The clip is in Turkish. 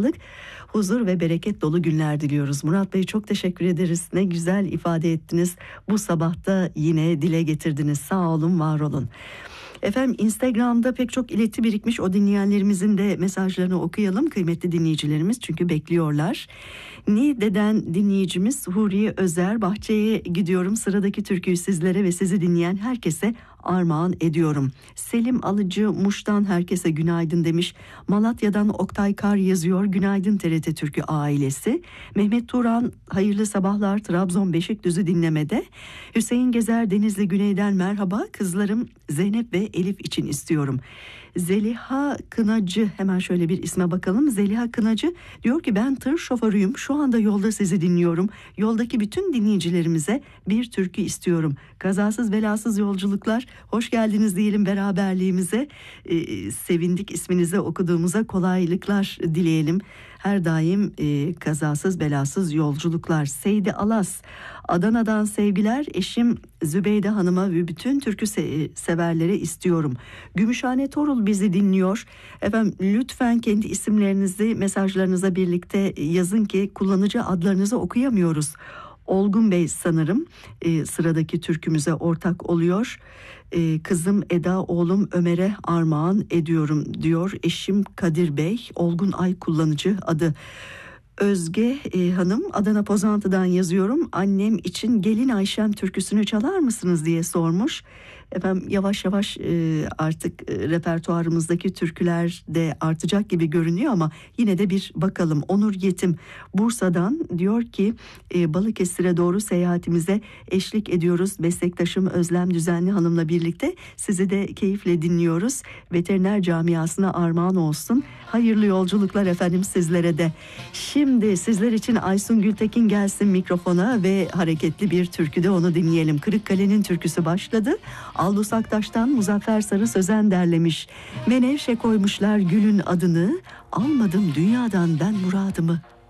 sağlık, huzur ve bereket dolu günler diliyoruz. Murat Bey, çok teşekkür ederiz. Ne güzel ifade ettiniz. Bu sabahta yine dile getirdiniz. Sağ olun, var olun. Efendim, Instagram'da pek çok ileti birikmiş, o dinleyenlerimizin de mesajlarını okuyalım kıymetli dinleyicilerimiz, çünkü bekliyorlar. Niğde'den dinleyicimiz Huriye Özer, bahçeye gidiyorum, sıradaki türküyü sizlere ve sizi dinleyen herkese armağan ediyorum. Selim Alıcı Muş'tan herkese günaydın demiş. Malatya'dan Oktay Kar yazıyor, günaydın TRT Türkü ailesi. Mehmet Turan, hayırlı sabahlar, Trabzon Beşikdüzü dinlemede. Hüseyin Gezer Denizli Güney'den merhaba, kızlarım Zeynep ve Elif için istiyorum. Zeliha Kınacı, hemen şöyle bir isme bakalım. Zeliha Kınacı diyor ki, ben tır şoförüyüm, şu anda yolda sizi dinliyorum. Yoldaki bütün dinleyicilerimize bir türkü istiyorum. Kazasız belasız yolculuklar, hoş geldiniz diyelim beraberliğimize. Sevindik isminizi okuduğumuza, kolaylıklar dileyelim. Her daim kazasız belasız yolculuklar. Seydi Alas, Adana'dan sevgiler, eşim Zübeyde Hanım'a ve bütün türkü severlere istiyorum. Gümüşhane Torul bizi dinliyor. Efendim, lütfen kendi isimlerinizi mesajlarınıza birlikte yazın ki kullanıcı adlarınızı okuyamıyoruz. Olgun Bey sanırım sıradaki türkümüze ortak oluyor. Kızım Eda, oğlum Ömer'e armağan ediyorum diyor. Eşim Kadir Bey, Olgun Ay kullanıcı adı. Özge Hanım, Adana Pozantı'dan yazıyorum. Annem için Gelin Ayşem türküsünü çalar mısınız diye sormuş. Efendim, yavaş yavaş artık repertuarımızdaki türküler de artacak gibi görünüyor ama yine de bir bakalım. Onur Yetim Bursa'dan diyor ki, Balıkesir'e doğru seyahatimize eşlik ediyoruz. Meslektaşım Özlem Düzenli Hanım'la birlikte sizi de keyifle dinliyoruz. Veteriner camiasına armağan olsun. Hayırlı yolculuklar efendim sizlere de. Şimdi sizler için Aysun Gültekin gelsin mikrofona ve hareketli bir türküde onu dinleyelim. Kırıkkale'nin türküsü başladı. Aldus Aktaş'tan Muzaffer Sarı Sözen derlemiş. Menevşe koymuşlar gülün adını, almadım dünyadan ben muradımı.